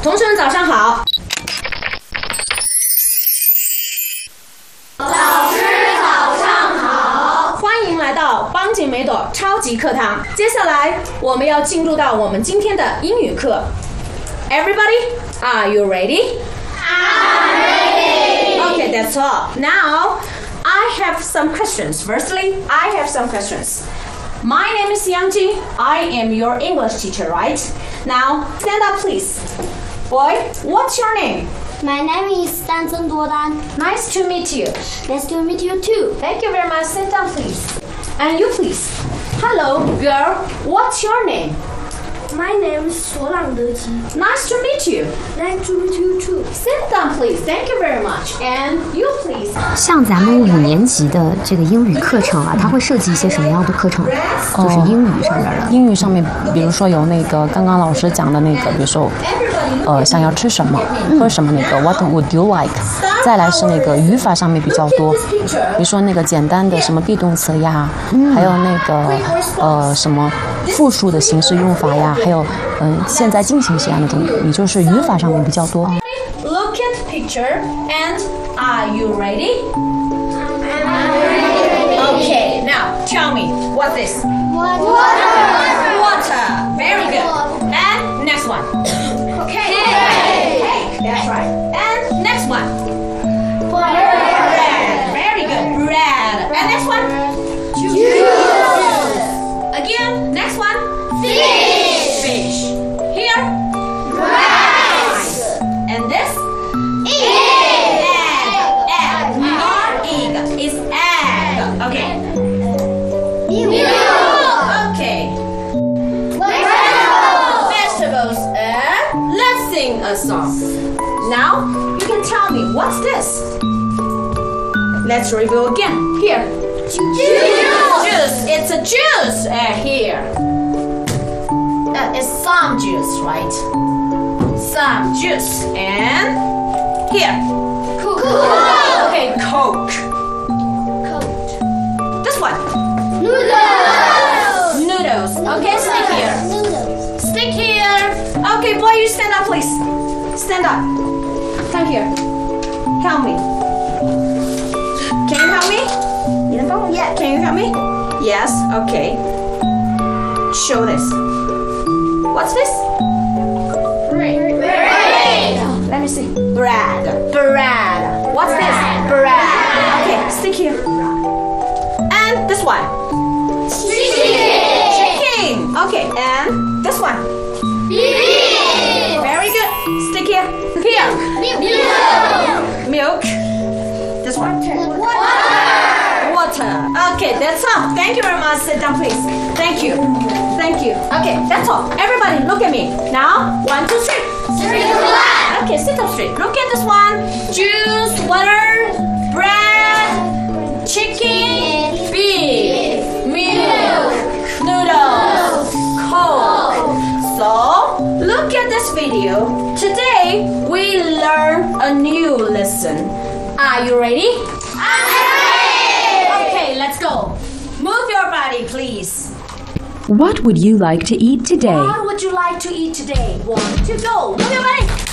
同学们早上好。 老师早上好， 欢迎来到邦锦梅朵超级课堂。接下来我们要进入到我们今天的英语课。Everybody, are you ready? I'm ready. Okay, that's all. Now, I have some questions. Firstly, I have some questions. My name is Yangjing. I am your English teacher, right? Now, stand up, please. Boy, what's your name? My name is Dan Zeng Duodan. Nice to meet you. Nice to meet you too. Thank you very much. Sit down, please. And you, please. Hello, girl. What's your name? My name is Suo Lang Deji. Nice to meet you. Nice to meet you too. Sit down, please. Thank you very much. And you, please. 像咱们5年级的这个英语课程啊，它会设计一些什么样的课程？就是英语上面的。 英语上面，比如说有那个刚刚老师讲的那个，比如说，想要吃什么，喝什么那个 What would you like？ 再来是那个语法上面比较多，比如说那个简单的什么 be 动词呀，还有那个什么复数的形式用法呀，还有现在进行时啊那种，也就是语法上面比较多。 Look at the picture and are you ready? I'm ready. Okay, now tell me what's this? Water. Water. Very good. And next one. Cake. That's right. And next one. Bread. Very good. Bread. And next one. Juice. Again. Next one. Fish. Fish. Here. Rice. And this. Egg. Egg. Not egg. It's egg. Okay. Milk. Okay. Vegetables. Vegetables. And let's sing a song. Now you can tell me what's this. Let's review again. Here. Juice. It's a juice. Here. It's some juice, right? Some juice. And here. Coke. Okay, Coke. This one. Noodles. Noodles. Okay, stick here. Noodles. Stick here. Okay, boy, you stand up, please. Stand up. Come here. Help me. Can you help me? Yeah. Can you help me? Yes. Okay. Show this. What's this? Bread. Let me see. Bread. Bread. What's this? Bread. Okay, stick here. And this one. Chicken. Okay, and this one. Beef. Very good. Stick here. Here. Milk. Milk. This one. Water. Okay, that's all. Thank you very much. Sit down, please. Thank you. Thank you. Okay, that's all. Everybody, look at me. Now, 1, 2, 3. Okay, sit up straight. Look at this one. Juice, water, bread, chicken, beef, milk, noodles, Coke. So, look at this video. Today, we learn a new lesson. Are you ready? I'm ready. Okay, let's go. Move your body, please. What would you like to eat today? What would you like to eat today? 1, 2, go. Move your body.